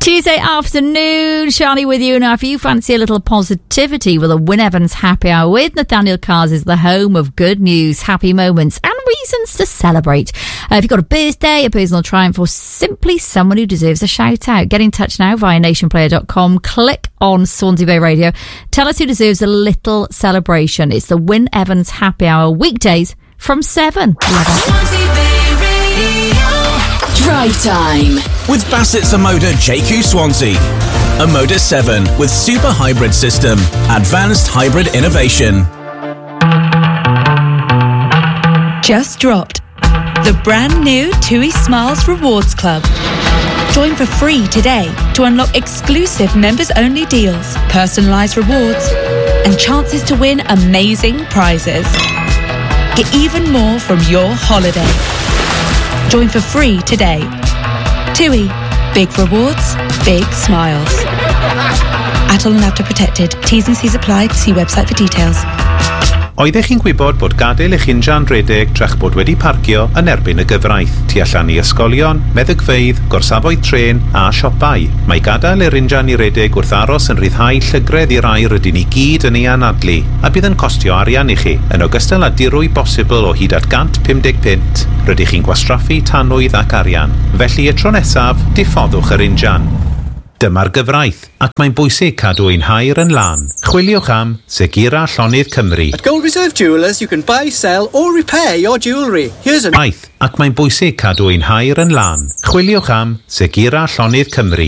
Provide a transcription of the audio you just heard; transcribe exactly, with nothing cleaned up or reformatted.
Tuesday afternoon, Charlie with you. Now, if you fancy a little positivity with a Wyn Evans happy hour with Nathaniel Cars is the home of good news, happy moments and reasons to celebrate. Uh, if you've got a birthday, a personal triumph or simply someone who deserves a shout out, get in touch now via nation player dot com. Click on Swansea Bay Radio. Tell us who deserves a little celebration. It's the Wyn Evans happy hour weekdays from seven. Swansea Bay Radio. Drive time with Bassett's Amoda J Q Swansea. Amoda seven with super hybrid system, advanced hybrid innovation. Just dropped the brand new TUI Smiles Rewards Club. Join for free today to unlock exclusive members-only deals, personalised rewards, and chances to win amazing prizes. Get even more from your holiday. Join for free today. TUI. Big rewards, big smiles. Atol and Avda protected. T's and C's applied. See website for details. Oeddech chi'n gwybod bod gadael eich injan redeg trach bod wedi parcio yn erbyn y gyfraith, tu allan i ysgolion, meddygfeydd, gorsafoedd tren a siopau. Mae gadael yr injan i redeg wrth aros yn rhyddhau llygredd i'r air rydyn ni gyd yn ei anadlu, a bydd yn costio arian i chi, yn ogystal â dirwy bosibl o hyd at gant pum deg pint. Rydych chi'n gwastraffu tanwydd ac arian. Felly y tro nesaf, diffoddwch yr injan. Dyma'r gyfraith, ac mae'n bwysig cadw ein hair yn lan. Chwiliwch am Segura Llonydd Cymru. At Gold Reserve Jewellers, you can buy, sell or repair your jewellery. Here's a... Ac mae'n bwysig cadw ein hair yn lan. Chwiliwch am Segura Llonydd Cymru.